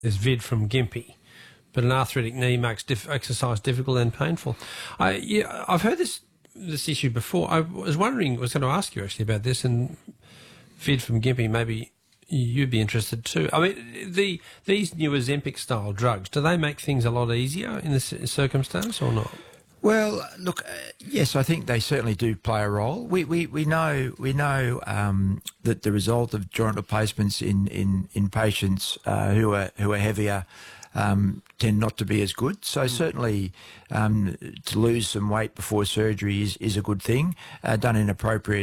There's Vid from Gympie, but an arthritic knee makes exercise difficult and painful. I've heard this issue before. I was going to ask you actually about this, and Vid from Gympie, maybe you'd be interested too. I mean, these new Ozempic-style drugs, do they make things a lot easier in this circumstance or not? Well, look, yes, I think they certainly do play a role. We know that the result of joint replacements in patients who are heavier tend not to be as good. So certainly to lose some weight before surgery is a good thing, done in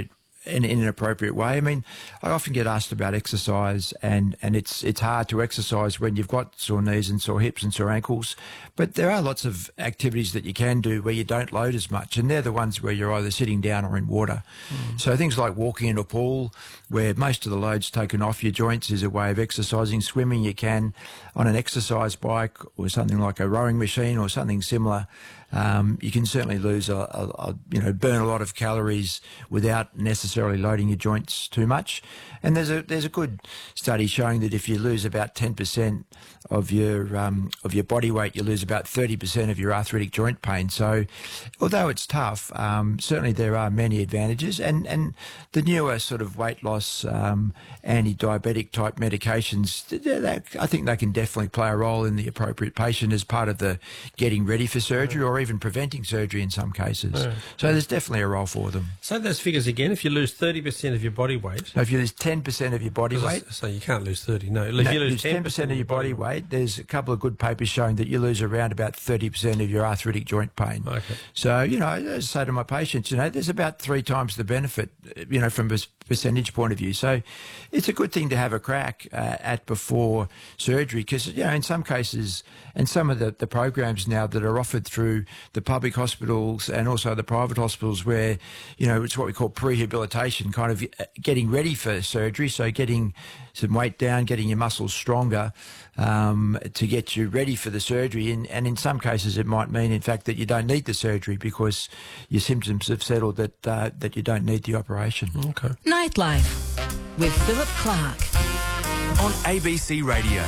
an appropriate way. I mean, I often get asked about exercise, and it's hard to exercise when you've got sore knees and sore hips and sore ankles. But there are lots of activities that you can do where you don't load as much, and they're the ones where you're either sitting down or in water. So things like walking in a pool, where most of the load's taken off your joints, is a way of exercising. Swimming, you can on an exercise bike or something like a rowing machine or something similar. You can certainly lose burn a lot of calories without necessarily loading your joints too much. And there's a good study showing that if you lose about 10% of your body weight, you lose about 30% of your arthritic joint pain. So, although it's tough, certainly there are many advantages. And the newer sort of weight loss anti-diabetic type medications, I think they can definitely play a role in the appropriate patient as part of the getting ready for surgery or even preventing surgery in some cases. So there's definitely a role for them. So those figures again, if you lose 30% of your body weight... No, if you lose 10% of your body weight... So you can't lose 30, no. If you lose 10% of your body weight, there's a couple of good papers showing that you lose around about 30% of your arthritic joint pain. Okay. So, as I say to my patients, there's about 3 times the benefit, from a percentage point of view. So it's a good thing to have a crack at before surgery because, in some cases, and some of the programs now that are offered through the public hospitals and also the private hospitals where, it's what we call prehabilitation, kind of getting ready for surgery. So getting some weight down, getting your muscles stronger to get you ready for the surgery. And in some cases, it might mean, in fact, that you don't need the surgery because your symptoms have settled that you don't need the operation. Okay. Nightlife with Philip Clark on ABC Radio.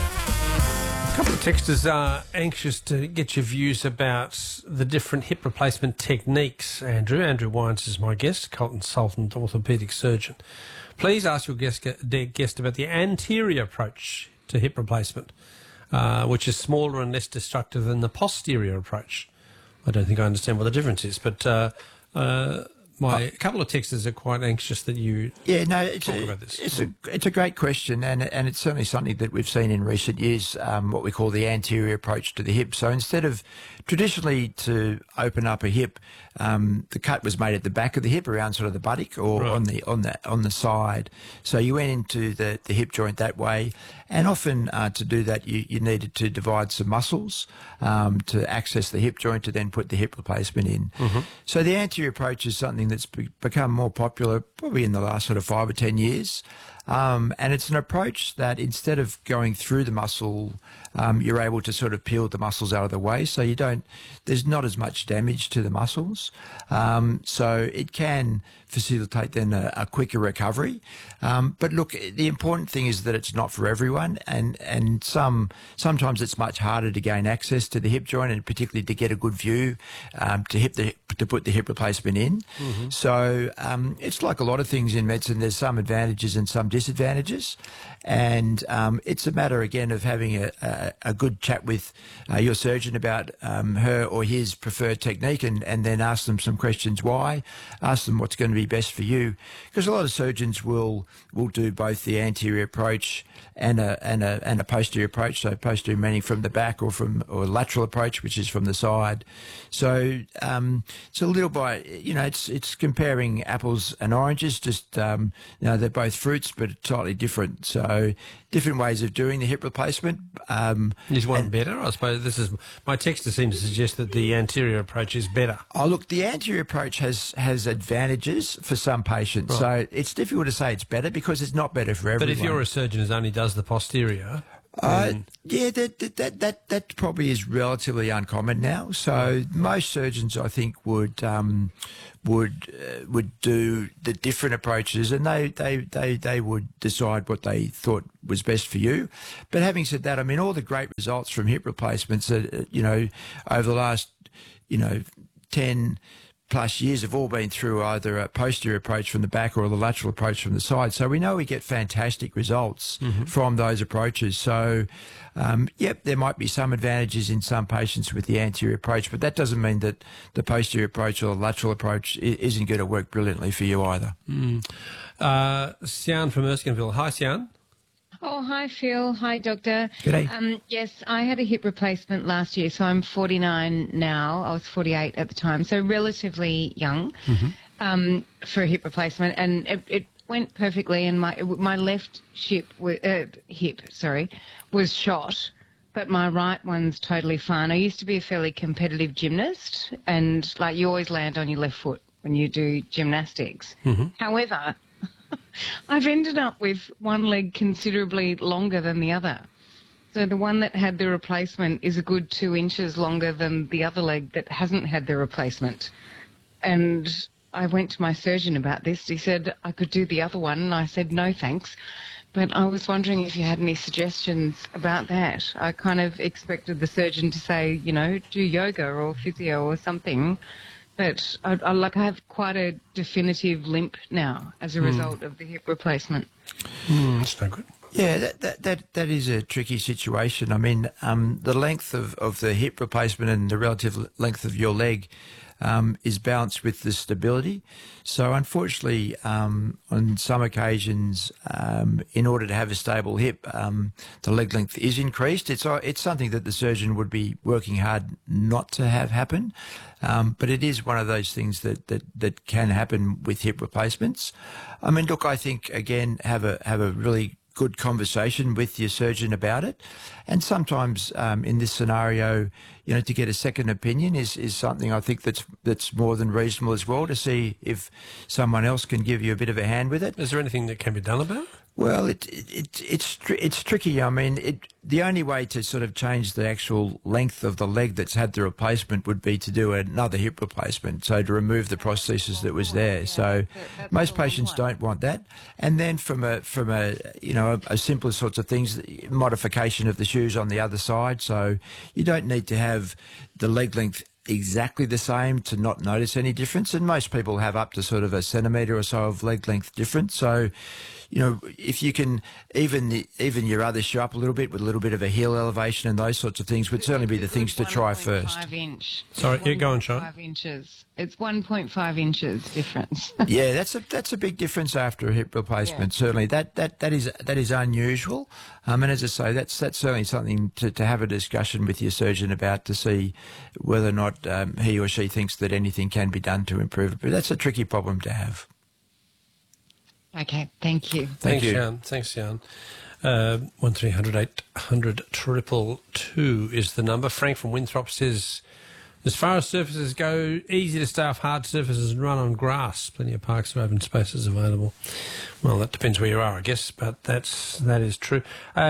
A couple of texters are anxious to get your views about the different hip replacement techniques, Andrew. Andrew Wines is my guest, consultant orthopaedic surgeon. Please ask your guest about the anterior approach to hip replacement, which is smaller and less destructive than the posterior approach. I don't think I understand what the difference is, but a couple of texters are quite anxious that you talk about this. It's a great question, and it's certainly something that we've seen in recent years, what we call the anterior approach to the hip. So instead of traditionally to open up a hip, the cut was made at the back of the hip around sort of the buttock or on the side. So you went into the hip joint that way, and often to do that you needed to divide some muscles to access the hip joint to then put the hip replacement in. So the anterior approach is something that's become more popular probably in the last sort of 5 or 10 years. And it's an approach that instead of going through the muscle, you're able to sort of peel the muscles out of the way, so there's not as much damage to the muscles. So it can facilitate then a quicker recovery. But look, the important thing is that it's not for everyone, and sometimes it's much harder to gain access to the hip joint, and particularly to get a good view to put the hip replacement in. So it's like a lot of things in medicine. There's some advantages and some disadvantages, and it's a matter again of having a good chat with your surgeon about her or his preferred technique, and then ask them some questions why, ask them what's going to be best for you, because a lot of surgeons will do both the anterior approach and a posterior approach. So posterior meaning from the back, or lateral approach, which is from the side. So it's a little bit, it's comparing apples and oranges. Just they're both fruits, but totally different. So different ways of doing the hip replacement. Is one better? I suppose my texter seems to suggest that the anterior approach is better. Oh, look, the anterior approach has advantages for some patients. Right. So it's difficult to say it's better because it's not better for everyone. But if you're a surgeon who only does the posterior... Yeah, that probably is relatively uncommon now. So most surgeons, I think, would do the different approaches, and they would decide what they thought was best for you. But having said that, I mean, all the great results from hip replacements, over the last 10 plus years have all been through either a posterior approach from the back or the lateral approach from the side. So we know we get fantastic results from those approaches. So, there might be some advantages in some patients with the anterior approach, but that doesn't mean that the posterior approach or the lateral approach isn't going to work brilliantly for you either. Sian from Erskineville. Hi, Sian. Oh, hi, Phil. Hi, Doctor. G'day. Yes, I had a hip replacement last year, so I'm 49 now. I was 48 at the time, so relatively young for a hip replacement, and it went perfectly. And my left hip was shot, but my right one's totally fine. I used to be a fairly competitive gymnast, and you always land on your left foot when you do gymnastics. However, I've ended up with one leg considerably longer than the other. So the one that had the replacement is a good 2 inches longer than the other leg that hasn't had the replacement. And I went to my surgeon about this. He said I could do the other one, and I said no thanks. But I was wondering if you had any suggestions about that. I kind of expected the surgeon to say, do yoga or physio or something. But I have quite a definitive limp now as a result of the hip replacement. That's no good. Yeah, that is a tricky situation. I mean, the length of the hip replacement and the relative length of your leg is balanced with the stability. So unfortunately, on some occasions, in order to have a stable hip, the leg length is increased. It's something that the surgeon would be working hard not to have happen. But it is one of those things that can happen with hip replacements. I mean, look, I think, again, have a really good conversation with your surgeon about it. And sometimes in this scenario, to get a second opinion is something I think that's more than reasonable as well, to see if someone else can give you a bit of a hand with it. Is there anything that can be done about it? Well, it's tricky. I mean, the only way to sort of change the actual length of the leg that's had the replacement would be to do another hip replacement, so to remove the prosthesis that was there. So most patients don't want that. And then from a simpler sorts of things, modification of the shoes on the other side. So you don't need to have the leg length exactly the same to not notice any difference. And most people have up to sort of a centimetre or so of leg length difference. So, if you can even your other shoe up a little bit with a little bit of a heel elevation and those sorts of things would certainly be the things to try first. 1.5 inch. Sorry, yeah, go on, Sean. 5 inches. It's 1.5 inches difference. Yeah, that's a big difference after a hip replacement. Yeah. Certainly, that is unusual. And as I say, that's certainly something to have a discussion with your surgeon about, to see whether or not he or she thinks that anything can be done to improve it. But that's a tricky problem to have. Okay, thank you. Thanks, Jan. Thanks, Jan. 1300 800 222 is the number. Frank from Winthrop says, as far as surfaces go, easy to stay off hard surfaces and run on grass. Plenty of parks or open spaces available. Well, that depends where you are, I guess, but that is true.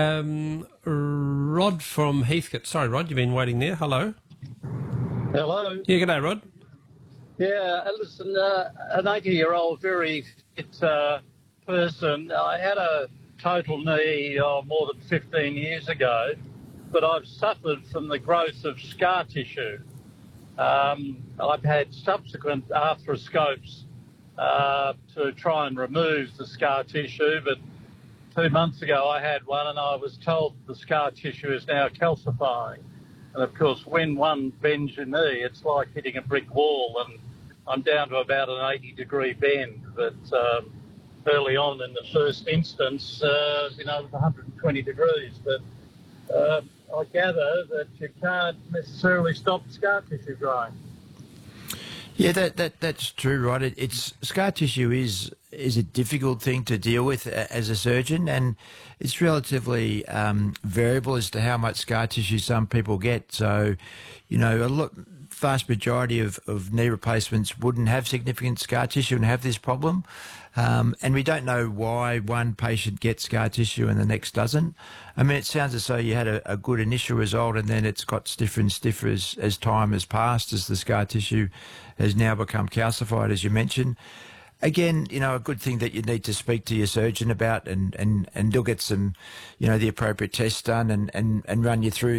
Rod from Heathcote. Sorry, Rod, you've been waiting there. Hello. Hello. Yeah, good day, Rod. Yeah, listen, an 80-year-old very fit person. I had a total knee more than 15 years ago, but I've suffered from the growth of scar tissue. I've had subsequent arthroscopes to try and remove the scar tissue, but 2 months ago I had one and I was told the scar tissue is now calcifying. And of course, when one bends your knee, it's like hitting a brick wall, and I'm down to about an 80-degree bend. But early on in the first instance, it was 120 degrees. But I gather that you can't necessarily stop scar tissue growing. Yeah, that's true, right? It's scar tissue is a difficult thing to deal with as a surgeon, and it's relatively variable as to how much scar tissue some people get. So, vast majority of knee replacements wouldn't have significant scar tissue and have this problem. And we don't know why one patient gets scar tissue and the next doesn't. I mean, it sounds as though you had a good initial result and then it's got stiffer and stiffer as time has passed, as the scar tissue has now become calcified, as you mentioned. Again, a good thing that you need to speak to your surgeon about, and they'll get some, the appropriate tests done and run you through